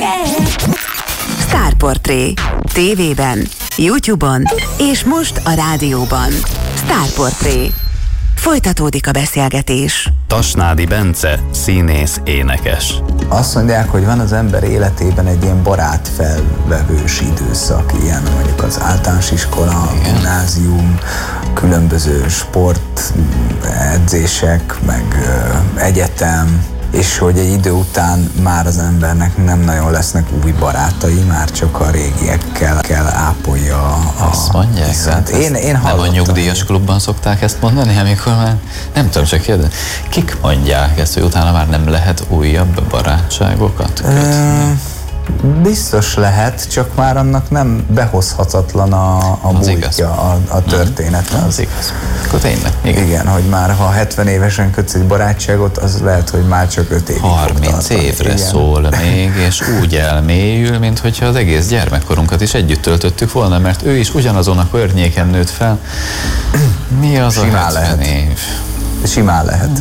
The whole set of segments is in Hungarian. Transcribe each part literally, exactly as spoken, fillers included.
yeah. Sztárportré. Tévében, YouTube-on és most a rádióban. Sztárportré. Folytatódik a beszélgetés. Tasnádi Bence, színész, énekes. Azt mondják, hogy van az ember életében egy ilyen barátfelvevős időszak, ilyen mondjuk az általános iskola, gimnázium, különböző sportedzések, meg ö, egyetem, és hogy egy idő után már az embernek nem nagyon lesznek új barátai, már csak a régiekkel kell ápolja a... Azt mondják, viszont én, én nem a nyugdíjas klubban szokták ezt mondani, amikor már nem tudom csak kérdezni. Kik mondják ezt, hogy utána már nem lehet újabb barátságokat kötni? Biztos lehet, csak már annak nem behozhatatlan a, a múltja, a, a története. Az igaz. Akkor tényleg. Igen. Igen, hogy már ha hetven évesen kötsz egy barátságot, az lehet, hogy már csak öt évig harminc évre igen. szól még, és úgy elmélyül, mint hogyha az egész gyermekkorunkat is együtt töltöttük volna, mert ő is ugyanazon a környéken nőtt fel. Mi az simán a hetven lehet. év? Simán lehet.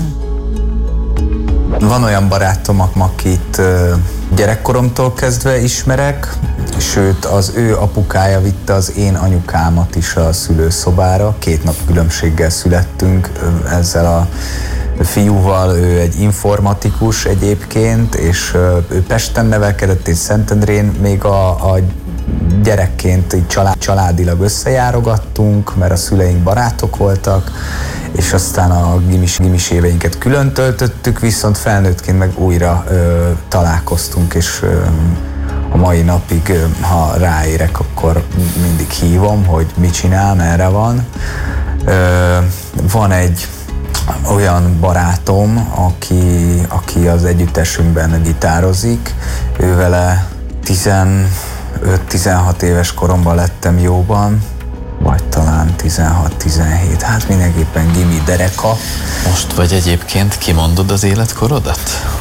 Van olyan barátom, akit gyerekkoromtól kezdve ismerek, sőt az ő apukája vitte az én anyukámat is a szülőszobára. Két nap különbséggel születtünk ezzel a fiúval, ő egy informatikus egyébként, és ő Pesten nevelkedett, és Szentendrén, még a, a gyerekként így család, családilag összejárogattunk, mert a szüleink barátok voltak, és aztán a gimis, gimis éveinket külön töltöttük, viszont felnőttként meg újra ö, találkoztunk, és ö, a mai napig, ö, ha ráérek, akkor mindig hívom, hogy mit csinál, merre van. Ö, van egy olyan barátom, aki, aki az együttesünkben gitározik, ő vele tizenöt-tizenhat éves koromban lettem jóban, vagy talán tizenhat-tizenhét, hát mindenképpen gimi dereka. Most vagy egyébként kimondod az életkorodat?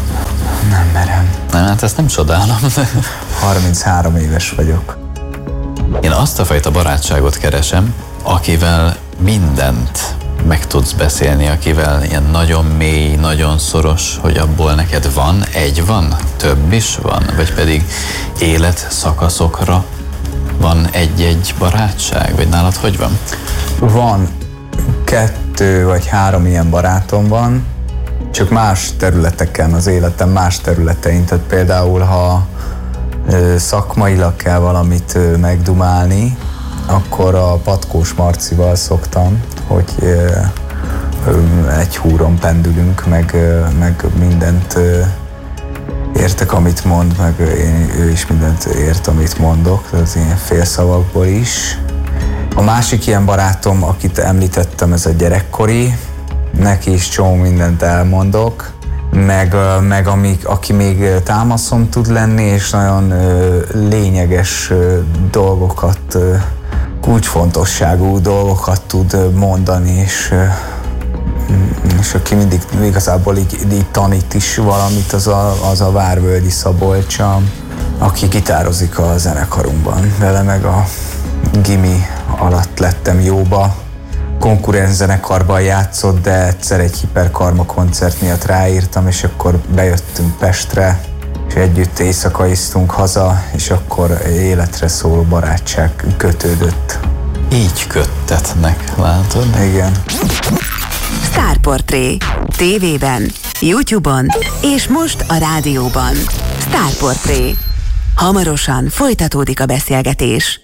Nem merem. Nem, hát ezt nem csodálom. harminchárom éves vagyok. Én azt a fajta barátságot keresem, akivel mindent meg tudsz beszélni, akivel ilyen nagyon mély, nagyon szoros, hogy abból neked van, egy van, több is van, vagy pedig életszakaszokra van egy-egy barátság, vagy nálad hogy van? Van kettő vagy három ilyen barátom van, csak más területeken, az életem más területein. Tehát például, ha ö, szakmailag kell valamit ö, megdumálni, akkor a Patkós Marcival szoktam, hogy ö, ö, egy húron pendülünk, meg, ö, meg mindent ö, értek, amit mond, meg én, ő is mindent ért, amit mondok, az ilyen félszavakból is. A másik ilyen barátom, akit említettem, ez a gyerekkori, neki is csomó mindent elmondok, meg, meg amik, aki még támaszom tud lenni, és nagyon ö, lényeges ö, dolgokat, ö, kulcsfontosságú dolgokat tud mondani, és ö, és aki mindig igazából így, így tanít is valamit, az a, az a Várvölgyi Szabolcsa, aki gitározik a zenekarunkban. Vele meg a gimi alatt lettem jóba. Konkurens zenekarban játszott, de egyszer egy hiperkarma koncert miatt ráírtam, és akkor bejöttünk Pestre, és együtt éjszakaiztunk haza, és akkor életre szóló barátság kötődött. Így köttetnek, látod? Igen. Sztárportré. Tévében, YouTube-on és most a rádióban. Sztárportré. Hamarosan folytatódik a beszélgetés.